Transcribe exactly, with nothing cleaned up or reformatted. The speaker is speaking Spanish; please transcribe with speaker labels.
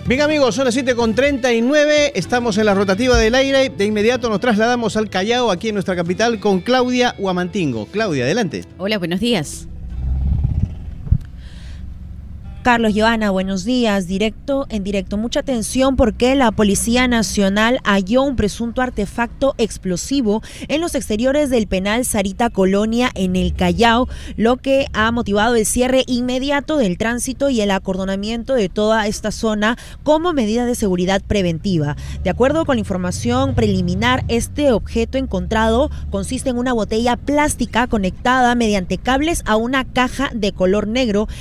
Speaker 1: Bien amigos, son las siete con treinta y nueve, estamos en la rotativa del aire. De inmediato nos trasladamos al Callao, aquí en nuestra capital, con Claudia Huamantingo. Claudia, adelante.
Speaker 2: Hola, buenos días.
Speaker 3: Carlos, Joana, buenos días. Directo, en directo. Mucha atención porque la Policía Nacional halló un presunto artefacto explosivo en los exteriores del penal Sarita Colonia en el Callao, lo que ha motivado el cierre inmediato del tránsito y el acordonamiento de toda esta zona como medida de seguridad preventiva. De acuerdo con la información preliminar, este objeto encontrado consiste en una botella plástica conectada mediante cables a una caja de color negro